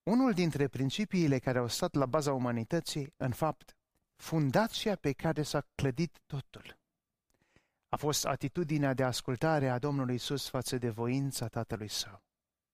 Unul dintre principiile care au stat la baza umanității, în fapt, fundația pe care s-a clădit totul, a fost atitudinea de ascultare a Domnului Iisus față de voința Tatălui Său.